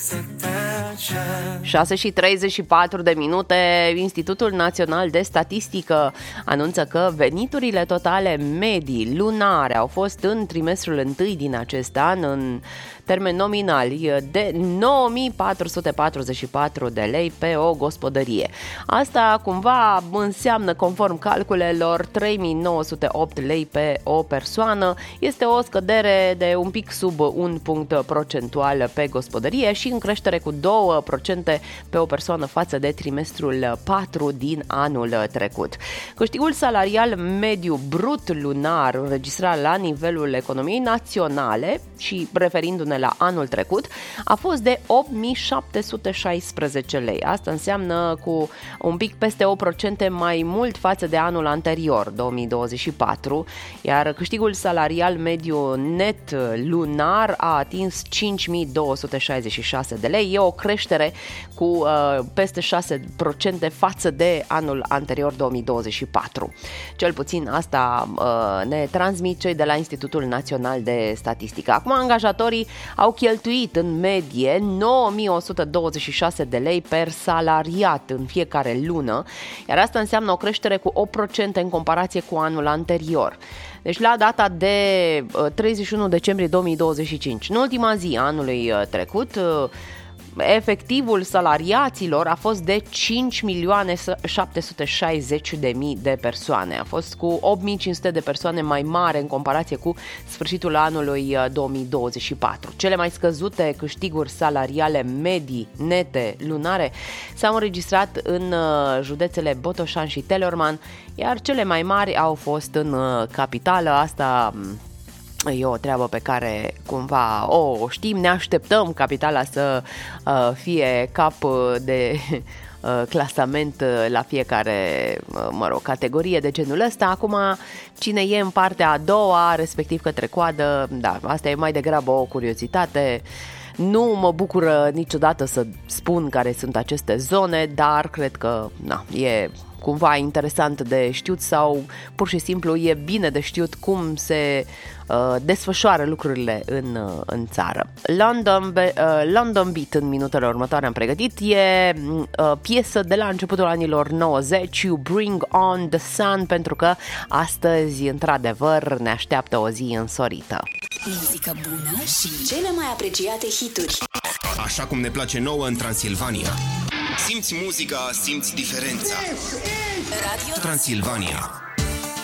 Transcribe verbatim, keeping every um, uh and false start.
șase și treizeci și patru de minute, Institutul Național de Statistică anunță că veniturile totale medii lunare au fost în trimestrul întâi din acest an, în termeni nominali, de nouă mii patru sute patruzeci și patru de lei pe o gospodărie. Asta cumva înseamnă, conform calculelor, trei mii nouă sute opt lei pe o persoană. Este o scădere de un pic sub un punct procentual pe gospodărie și în creștere cu două la sută pe o persoană față de trimestrul patru din anul trecut. Câștigul salarial mediu brut lunar înregistrat la nivelul economiei naționale și referindu-ne la anul trecut a fost de opt mii șapte sute șaisprezece lei. Asta înseamnă cu un pic peste o sută mai mult față de anul anterior, două mii douăzeci și patru, iar câștigul salarial mediu net lunar a atins cinci mii două sute șaizeci și șase de lei. E o creștere cu uh, peste șase la sută față de anul anterior, două mii douăzeci și patru. Cel puțin asta uh, ne transmit cei de la Institutul Național de Statistică. Acum, angajatorii au cheltuit în medie nouă mii o sută douăzeci și șase de lei per salariat în fiecare lună, iar asta înseamnă o creștere cu opt la sută în comparație cu anul anterior. Deci la data de treizeci și unu decembrie două mii douăzeci și cinci, în ultima zi a anului trecut, efectivul salariaților a fost de cinci milioane șapte sute șaizeci de mii de persoane. A fost cu opt mii cinci sute de persoane mai mare în comparație cu sfârșitul anului două mii douăzeci și patru. Cele mai scăzute câștiguri salariale medii nete lunare s-au înregistrat în județele Botoșani și Teleorman, iar cele mai mari au fost în capitală. Asta e o treabă pe care cumva o, o știm, ne așteptăm capitala să uh, fie cap de uh, clasament la fiecare, uh, mă rog, categorie de genul ăsta. Acum, cine e în partea a doua, respectiv către coadă, da, asta e mai degrabă o curiozitate. Nu mă bucură niciodată să spun care sunt aceste zone, dar cred că na, e cumva interesant de știut sau pur și simplu e bine de știut cum se uh, desfășoară lucrurile în, uh, în țară. London, uh, London Beat în minutele următoare am pregătit. E uh, piesă de la începutul anilor nouăzeci, You Bring On The Sun, pentru că astăzi, într-adevăr, ne așteaptă o zi însorită. Muzică bună și cele mai apreciate hituri. Așa cum ne place nouă în Transilvania. Simți muzica, simți diferența. Radio Transilvania.